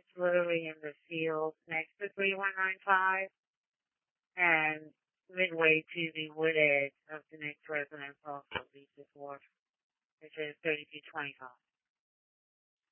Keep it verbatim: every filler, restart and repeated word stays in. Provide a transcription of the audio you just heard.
It's literally in the field next to three one nine five and midway to the wood edge of the next residence off of Beaches Wharf, which is thirty-two twenty-five.